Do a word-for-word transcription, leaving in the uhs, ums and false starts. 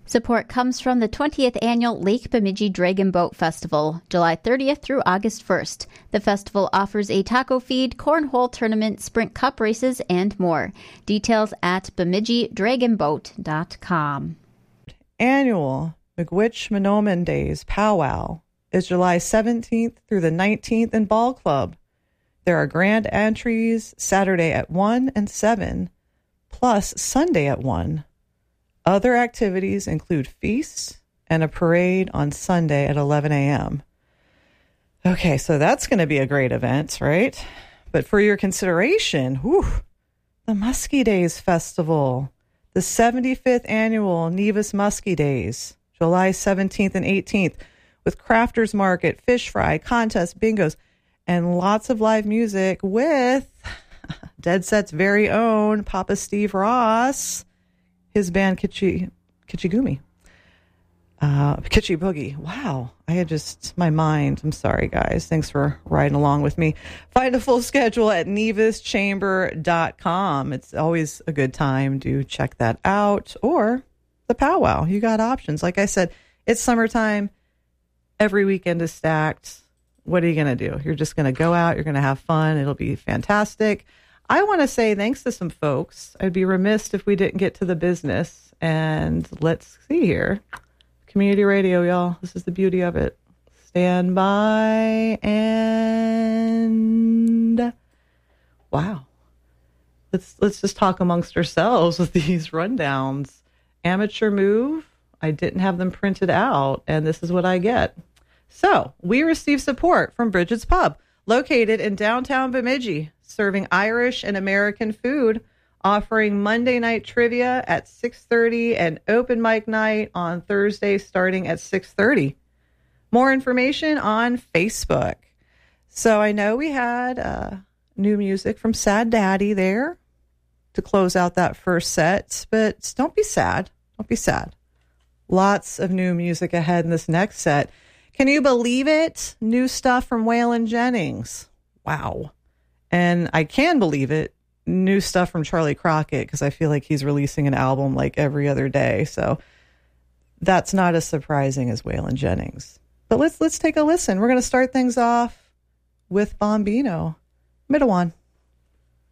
Support comes from the twentieth Annual Lake Bemidji Dragon Boat Festival, July thirtieth through August first. The festival offers a taco feed, cornhole tournament, sprint cup races, and more. Details at bemidji dragon boat dot com. Annual McWitch Monoman Days Powwow is July seventeenth through the nineteenth in Ball Club. There are grand entries Saturday at one and seven, plus Sunday at one. Other activities include feasts and a parade on Sunday at eleven a.m. Okay, so that's going to be a great event, right? But for your consideration, whew, the Muskie Days Festival, the seventy-fifth Annual Nevis Muskie Days, July seventeenth and eighteenth, with crafters market, fish fry, contests, bingos, and lots of live music with Dead Set's very own Papa Steve Ross, his band Kitschy, Kitschigumi. Uh, Kitschy Boogie. Wow. I had just, my mind. I'm sorry, guys. Thanks for riding along with me. Find a full schedule at nevis chamber dot com. It's always a good time to check that out. Or the powwow. You got options. Like I said, it's summertime. Every weekend is stacked. What are you going to do? You're just going to go out. You're going to have fun. It'll be fantastic. I want to say thanks to some folks. I'd be remiss if we didn't get to the business. And let's see here. Community radio, y'all. This is the beauty of it. Stand by and wow. Let's let's just talk amongst ourselves with these rundowns. Amateur move. I didn't have them printed out, and this is what I get. So we receive support from Bridget's Pub, located in downtown Bemidji, serving Irish and American food, offering Monday night trivia at six thirty and open mic night on Thursday starting at six thirty. More information on Facebook. So I know we had uh, new music from Sad Daddy there to close out that first set, but don't be sad. Don't be sad. Lots of new music ahead in this next set. Can you believe it? New stuff from Waylon Jennings. Wow. And I can believe it. New stuff from Charlie Crockett, because I feel like he's releasing an album like every other day. So that's not as surprising as Waylon Jennings. But let's let's take a listen. We're going to start things off with Bombino. Midawan.